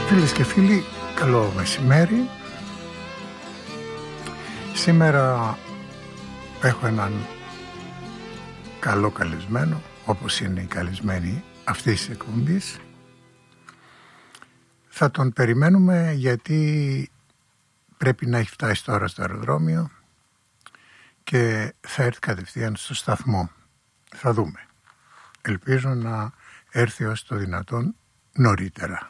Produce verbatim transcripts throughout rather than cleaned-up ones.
Φίλες και φίλοι, καλό μεσημέρι. Σήμερα έχω έναν καλό καλεσμένο, όπως είναι οι καλεσμένοι αυτής της εκπομπής. Θα τον περιμένουμε γιατί πρέπει να έχει φτάσει τώρα στο αεροδρόμιο και θα έρθει κατευθείαν στο σταθμό. Θα δούμε. Ελπίζω να έρθει ως το δυνατόν νωρίτερα.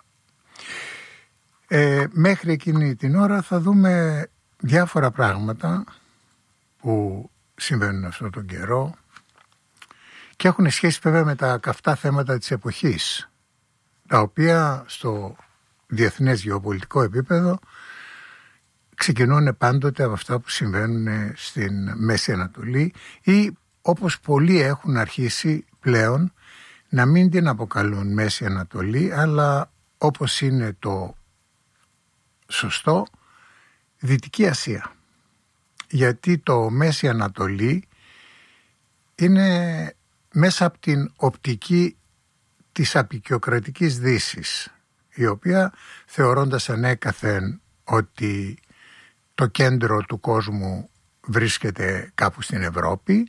Ε, μέχρι εκείνη την ώρα θα δούμε διάφορα πράγματα που συμβαίνουν αυτόν τον καιρό και έχουν σχέση βέβαια με τα καυτά θέματα της εποχής, τα οποία στο διεθνές γεωπολιτικό επίπεδο ξεκινούν πάντοτε από αυτά που συμβαίνουν στην Μέση Ανατολή ή όπως πολλοί έχουν αρχίσει πλέον να μην την αποκαλούν Μέση Ανατολή, αλλά όπως είναι το σωστό, Δυτική Ασία. Γιατί το Μέση Ανατολή είναι μέσα από την οπτική της αποικιοκρατικής Δύσης, η οποία θεωρώντας ανέκαθεν ότι το κέντρο του κόσμου βρίσκεται κάπου στην Ευρώπη,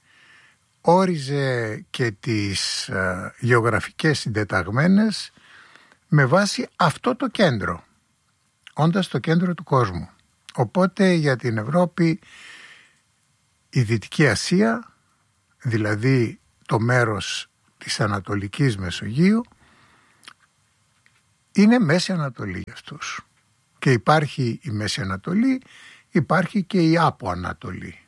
όριζε και τις ε, γεωγραφικές συντεταγμένες με βάση αυτό το κέντρο, όντας το κέντρο του κόσμου. Οπότε για την Ευρώπη η Δυτική Ασία, δηλαδή το μέρος της Ανατολικής Μεσογείου, είναι Μέση Ανατολή για αυτούς. Και υπάρχει η Μέση Ανατολή, υπάρχει και η Άπο Ανατολή.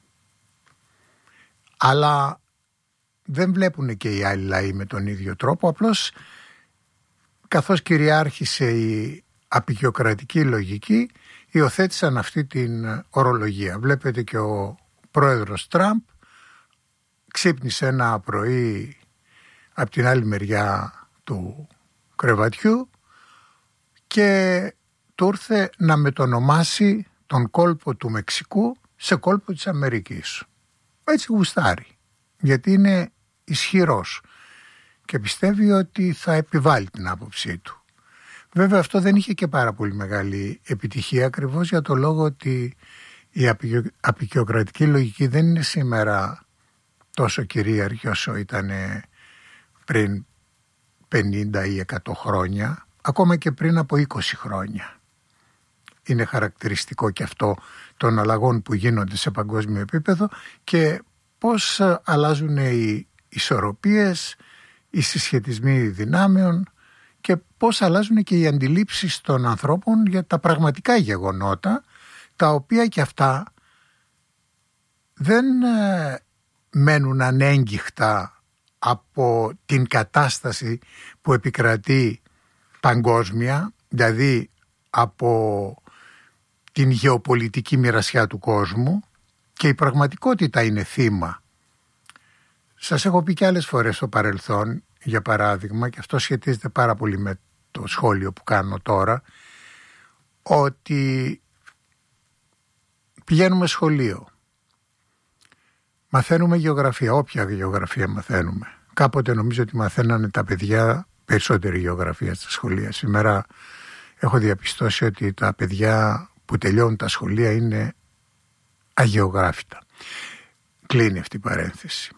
Αλλά δεν βλέπουν και οι άλλοι λαοί με τον ίδιο τρόπο, απλώς καθώς κυριάρχησε η αποικιοκρατική λογική, υιοθέτησαν αυτή την ορολογία. Βλέπετε και ο πρόεδρος Τραμπ ξύπνησε ένα πρωί από την άλλη μεριά του κρεβατιού και του ήρθε να μετονομάσει τον κόλπο του Μεξικού σε κόλπο της Αμερικής. Έτσι γουστάρει, γιατί είναι ισχυρός και πιστεύει ότι θα επιβάλλει την άποψή του. Βέβαια αυτό δεν είχε και πάρα πολύ μεγάλη επιτυχία, ακριβώς για το λόγο ότι η αποικιοκρατική λογική δεν είναι σήμερα τόσο κυρίαρχη όσο ήταν πριν πενήντα ή εκατό χρόνια, ακόμα και πριν από είκοσι χρόνια. Είναι χαρακτηριστικό και αυτό των αλλαγών που γίνονται σε παγκόσμιο επίπεδο και πώς αλλάζουν οι ισορροπίες, οι συσχετισμοί δυνάμεων και πώς αλλάζουν και οι αντιλήψεις των ανθρώπων για τα πραγματικά γεγονότα, τα οποία και αυτά δεν μένουν ανέγκυχτα από την κατάσταση που επικρατεί παγκόσμια, δηλαδή από την γεωπολιτική μοιρασιά του κόσμου, και η πραγματικότητα είναι θύμα. Σας έχω πει και άλλες φορές στο παρελθόν, για παράδειγμα, και αυτό σχετίζεται πάρα πολύ με το σχόλιο που κάνω τώρα, ότι πηγαίνουμε σχολείο, μαθαίνουμε γεωγραφία, όποια γεωγραφία μαθαίνουμε. Κάποτε νομίζω ότι μαθαίνανε τα παιδιά περισσότερη γεωγραφία στα σχολεία. Σήμερα έχω διαπιστώσει ότι τα παιδιά που τελειώνουν τα σχολεία είναι αγεωγράφητα. Κλείνει αυτή η παρένθεση.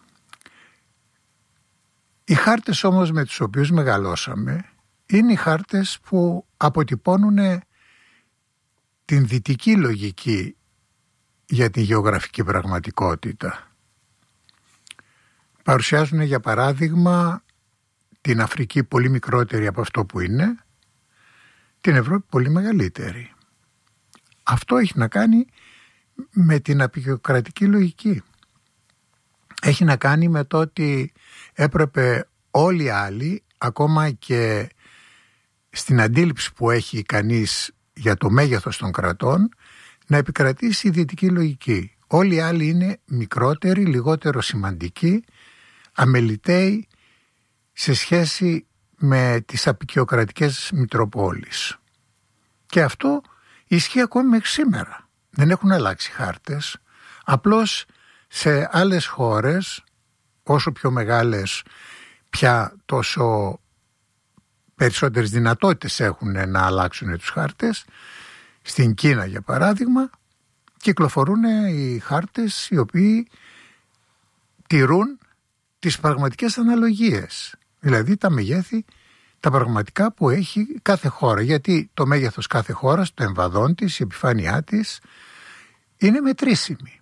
Οι χάρτες όμως με τους οποίους μεγαλώσαμε είναι οι χάρτες που αποτυπώνουν την δυτική λογική για την γεωγραφική πραγματικότητα. Παρουσιάζουν για παράδειγμα την Αφρική πολύ μικρότερη από αυτό που είναι, την Ευρώπη πολύ μεγαλύτερη. Αυτό έχει να κάνει με την αποικιοκρατική λογική. Έχει να κάνει με το ότι έπρεπε όλοι οι άλλοι, ακόμα και στην αντίληψη που έχει κανείς για το μέγεθος των κρατών, να επικρατήσει η δυτική λογική. Όλοι οι άλλοι είναι μικρότεροι, λιγότερο σημαντικοί, αμεληταίοι σε σχέση με τις αποικιοκρατικές μητροπόλεις. Και αυτό ισχύει ακόμη μέχρι σήμερα. Δεν έχουν αλλάξει χάρτες. Απλώς σε άλλες χώρες, όσο πιο μεγάλες πια τόσο περισσότερες δυνατότητες έχουν να αλλάξουν τους χάρτες. Στην Κίνα, για παράδειγμα, κυκλοφορούν οι χάρτες οι οποίοι τηρούν τις πραγματικές αναλογίες, δηλαδή τα μεγέθη, τα πραγματικά που έχει κάθε χώρα, γιατί το μέγεθος κάθε χώρας, το εμβαδόν της, η επιφάνειά της είναι μετρήσιμη.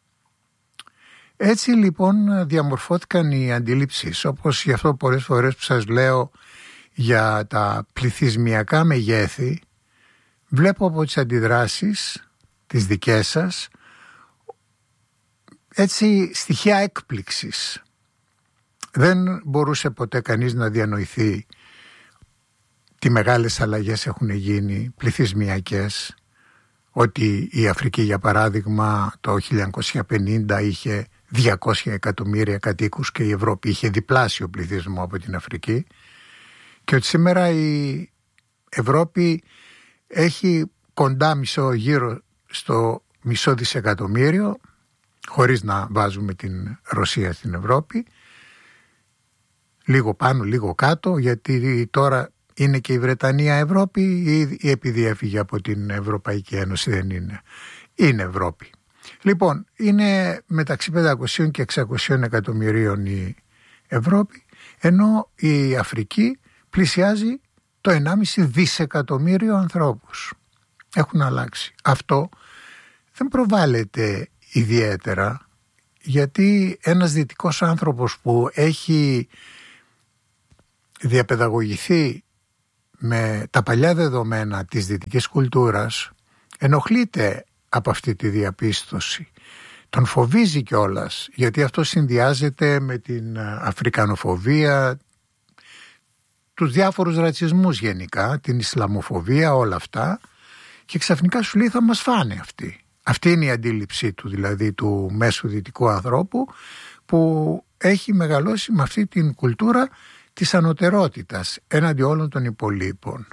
Έτσι λοιπόν διαμορφώθηκαν οι αντιλήψεις, όπως γι' αυτό πολλές φορές που σας λέω για τα πληθυσμιακά μεγέθη, βλέπω από τις αντιδράσεις τις δικές σας έτσι στοιχεία έκπληξης. Δεν μπορούσε ποτέ κανείς να διανοηθεί τι μεγάλες αλλαγές έχουν γίνει πληθυσμιακές, ότι η Αφρική για παράδειγμα το χίλια εννιακόσια πενήντα είχε διακόσια εκατομμύρια κατοίκους και η Ευρώπη είχε διπλάσιο πληθυσμό από την Αφρική, και ότι σήμερα η Ευρώπη έχει κοντά μισό, γύρω στο μισό δισεκατομμύριο, χωρίς να βάζουμε την Ρωσία στην Ευρώπη, λίγο πάνω λίγο κάτω, γιατί τώρα είναι και η Βρετανία Ευρώπη ή επειδή έφυγε από την Ευρωπαϊκή Ένωση δεν είναι. Είναι Ευρώπη. Λοιπόν, είναι μεταξύ πεντακόσια και εξακόσια εκατομμυρίων η Ευρώπη, ενώ η Αφρική πλησιάζει το ενάμιση δισεκατομμύριο ανθρώπους. Έχουν αλλάξει. Αυτό δεν προβάλλεται ιδιαίτερα, γιατί ένας δυτικός άνθρωπος που έχει διαπαιδαγωγηθεί με τα παλιά δεδομένα της δυτικής κουλτούρας ενοχλείται από αυτή τη διαπίστωση. Τον φοβίζει κιόλας, γιατί αυτό συνδυάζεται με την αφρικανοφοβία, τους διάφορους ρατσισμούς γενικά, την Ισλαμοφοβία, όλα αυτά, και ξαφνικά σου λέει θα μας φάνε αυτοί. Αυτή είναι η αντίληψή του, δηλαδή του μέσου δυτικού ανθρώπου, που έχει μεγαλώσει με αυτή την κουλτούρα της ανωτερότητας έναντι όλων των υπολείπων.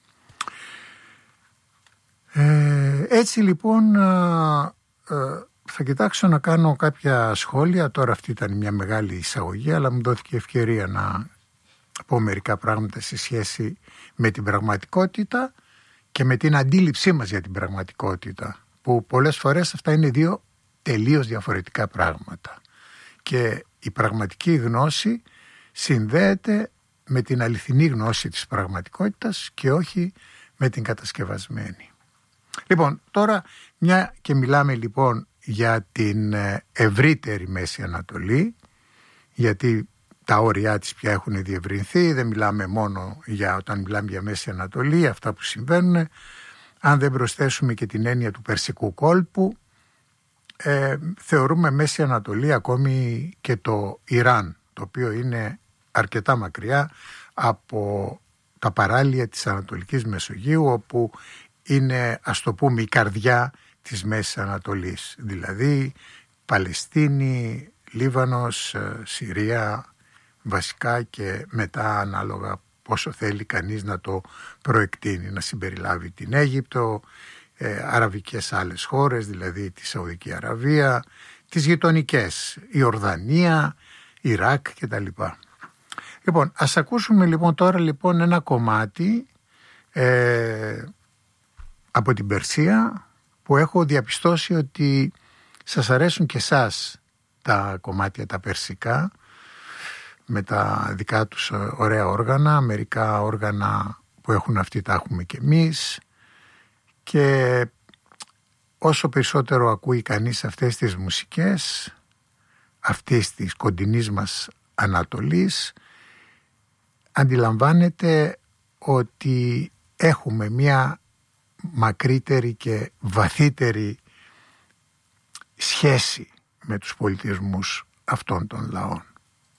Ε, έτσι λοιπόν ε, ε, θα κοιτάξω να κάνω κάποια σχόλια. Τώρα αυτή ήταν μια μεγάλη εισαγωγή, αλλά μου δόθηκε ευκαιρία να πω μερικά πράγματα σε σχέση με την πραγματικότητα και με την αντίληψή μας για την πραγματικότητα, που πολλές φορές αυτά είναι δύο τελείως διαφορετικά πράγματα, και η πραγματική γνώση συνδέεται με την αληθινή γνώση της πραγματικότητας και όχι με την κατασκευασμένη. Λοιπόν, τώρα μια και μιλάμε λοιπόν για την ευρύτερη Μέση Ανατολή, γιατί τα όρια της πια έχουν διευρυνθεί, δεν μιλάμε μόνο για, όταν μιλάμε για Μέση Ανατολή, αυτά που συμβαίνουν, αν δεν προσθέσουμε και την έννοια του Περσικού κόλπου, ε, θεωρούμε Μέση Ανατολή ακόμη και το Ιράν, το οποίο είναι αρκετά μακριά από τα παράλια της Ανατολικής Μεσογείου, όπου είναι, ας το πούμε, η καρδιά της Μέσης Ανατολής, δηλαδή Παλαιστίνη, Λίβανος, Συρία βασικά, και μετά ανάλογα πόσο θέλει κανείς να το προεκτείνει, να συμπεριλάβει την Αίγυπτο, ε, αραβικές άλλες χώρες, δηλαδή τη Σαουδική Αραβία, τις γειτονικές, η Ορδανία, Ιράκ κτλ. Λοιπόν, ας ακούσουμε λοιπόν τώρα λοιπόν ένα κομμάτι ε, από την Περσία, που έχω διαπιστώσει ότι σας αρέσουν και εσάς τα κομμάτια τα περσικά, με τα δικά τους ωραία όργανα, μερικά όργανα που έχουν αυτοί τα έχουμε και εμείς, και όσο περισσότερο ακούει κανείς αυτές τις μουσικές αυτής της κοντινής μας Ανατολής, αντιλαμβάνεται ότι έχουμε μια μακρύτερη και βαθύτερη σχέση με τους πολιτισμούς αυτών των λαών.